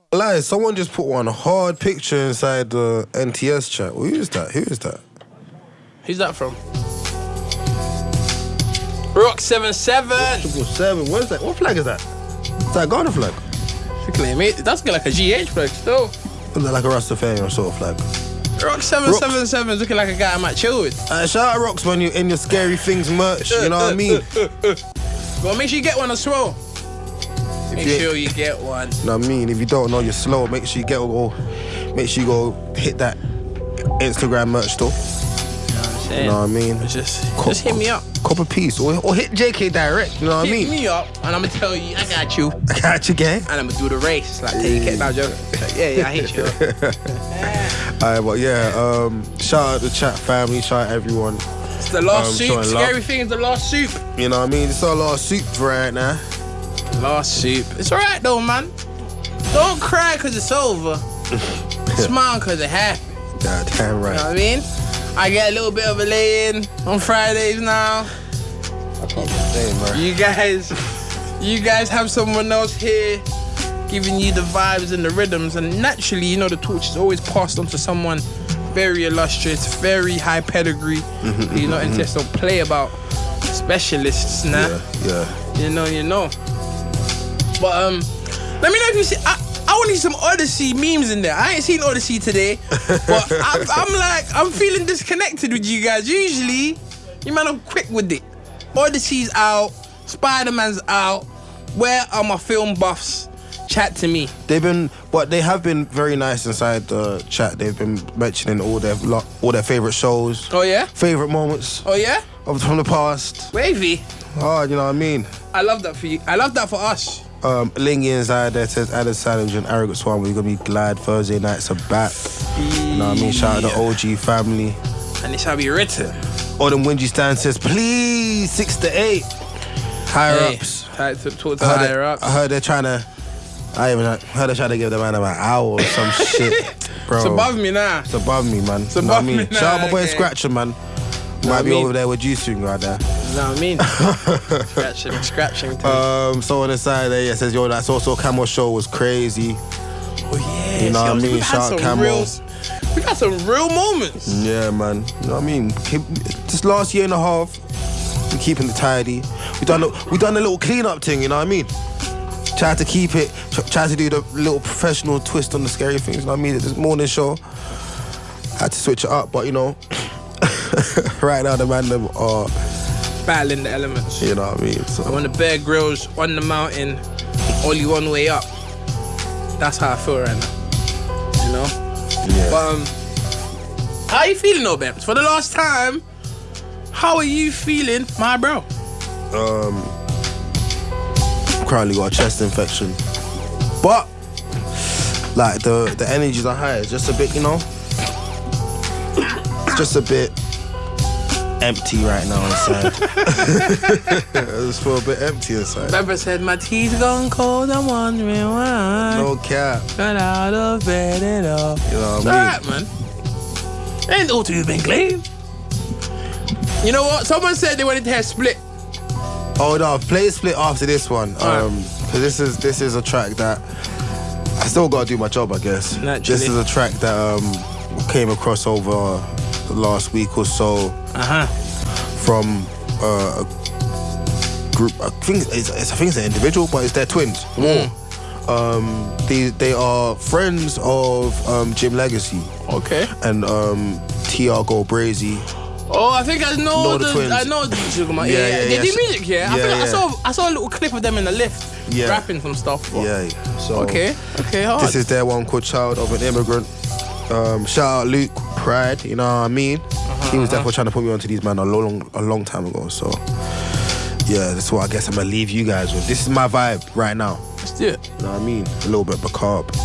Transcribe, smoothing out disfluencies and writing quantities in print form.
Lie, someone just put one hard picture inside the NTS chat. Who is that? Who's that from? Rock 77. 777. What is that? What flag is that? Is that a Ghana flag? That's like a GH flag still. Is that like a Rastafarian sort of flag? Rock 777 is looking like a guy I might chill with. Shout out Rocks when you're in your Scary Things merch. You know what I mean? Well, make sure you get one as well. Make sure you get one. You know what I mean? If you don't know you're slow, make sure you make sure you go hit that Instagram merch store. You know what I mean? Just hit me up. Copper piece. Or hit JK direct. You know what I mean? Hit me up and I'm going to tell you, I got you. I got you, gang. And I'm going to do the race. Like, take it. No, joking. Yeah, I hate you. Alright, but yeah, shout out the chat family, shout out everyone. It's the last soup. Scary thing is the last soup. You know what I mean? It's our last soup for right now. Last soup. It's alright though, man. Don't cry because it's over. Smile because it happened. Yeah, damn right. You know what I mean? I get a little bit of a lay-in on Fridays now. I can't say, man. You guys have someone else here giving you the vibes and the rhythms, and naturally, you know, the torch is always passed on to someone very illustrious, very high pedigree. You know, NTS don't play about specialists now. Yeah. You know. But let me know if you see. I want to see some Odyssey memes in there. I ain't seen Odyssey today, but I'm feeling disconnected with you guys. Usually, you man, I'm quick with it. Odyssey's out, Spider-Man's out. Where are my film buffs? Chat to me. They have been very nice inside the chat. They've been mentioning all their favorite shows. Oh yeah. Favorite moments. Oh yeah. From the past. Wavy. Oh, you know what I mean. I love that for you. I love that for us. Lingy inside there says Adam Savage and Arrogant Swan. We're gonna be glad Thursday nights are back. You know what I mean? Shout out the OG family. And it shall be written. Odin Wingy Stan says, please 6 to 8. Higher ups. Talk to higher ups. I heard they're trying to. I heard they're trying to give the man about an hour or some shit, bro. It's above me now. It's above me, man. It's above me now. Shout out my boy Scratcher, man. Might be over there with you soon, right there. You know what I mean? Scratching. So on the side there, it says, yo, that So Camo show was crazy. Oh yeah. You know what I mean? Shout out Camo. We got some real moments. Yeah, man. You know what I mean? This last year and a half, we're keeping it tidy. We done a little clean-up thing, you know what I mean? Try to keep it, try to do the little professional twist on the scary things, you know what I mean? This morning show, had to switch it up, but you know, right now the man them are battling the elements. You know what I mean? So. And when the Bear Grylls on the mountain, only one way up. That's how I feel right now. You know? Yeah. But how are you feeling though, Bems? For the last time, how are you feeling, my bro? Currently got a chest infection, but like the energies are high. It's just a bit, you know, it's just a bit empty right now inside. I just feel a bit empty inside. Remember said my teeth gone cold. I'm wondering why. No cap. Got out of bed at all. You know what I mean? Alright, man. Ain't all too been clean. You know what? Someone said they wanted to have Split. Oh no, play Split after this one. Cause this is a track that I still gotta do my job, I guess. Naturally. This is a track that came across over the last week or so from a group. I think it's an individual, but it's their twins. War. They are friends of Jim Legacy. Okay. And Tiago Brazy. Oh, I think I know the twins. I know the Yeah. They do music, yeah. I saw a little clip of them in the lift, Yeah. rapping some stuff. But... Yeah. So okay, hard. This is their one called Child of an Immigrant. Shout out Luke Pride, you know what I mean? He was definitely trying to put me onto these man a long time ago. So yeah, that's what I guess I'm gonna leave you guys with. This is my vibe right now. Let's do it. You know what I mean? A little bit macabre.